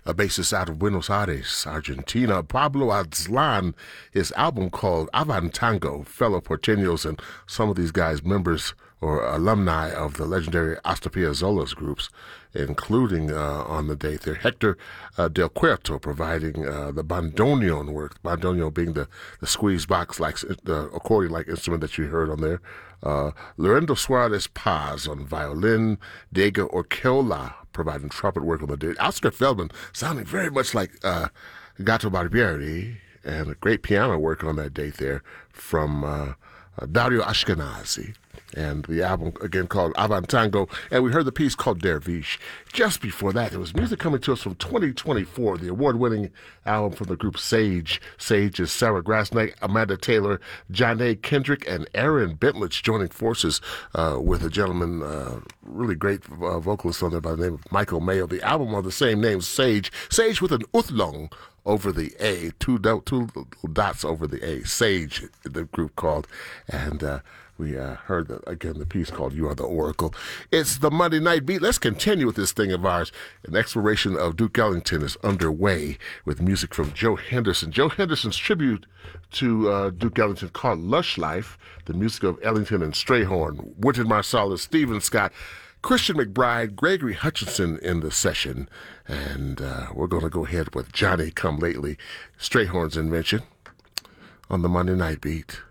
a bassist out of Buenos Aires, Argentina. Pablo Azlan, his album called Avantango, fellow Porteños, and some of these guys members or alumni of the legendary Astor Piazzolla's groups, including on the date there, Hector Del Cuerto providing the bandoneon work, bandoneon being the squeeze box, like the accordion-like instrument that you heard on there. Lorenzo Suarez Paz on violin, Diego Orquella providing trumpet work on the date. Oscar Feldman sounding very much like Gato Barbieri, and a great piano work on that date there from Dario Ashkenazi. And the album, again, called Avantango. And we heard the piece called Dervish. Just before that, there was music coming to us from 2024, the award-winning album from the group Sage. Sage is Sarah Grasnick, Amanda Taylor, Janae Kendrick, and Aaron Bentlich joining forces with a gentleman, really great vocalist on there by the name of Michael Mayo. The album on the same name, Sage. Sage with an uthlung over the A, two dots over the A. Sage, the group called. And we heard, again, the piece called You Are the Oracle. It's the Monday Night Beat. Let's continue with this thing of ours. An exploration of Duke Ellington is underway with music from Joe Henderson. Joe Henderson's tribute to Duke Ellington called Lush Life, the music of Ellington and Strayhorn, Wynton Marsalis, Stephen Scott, Christian McBride, Gregory Hutchinson in the session. And we're going to go ahead with Johnny Come Lately, Strayhorn's invention on the Monday Night Beat.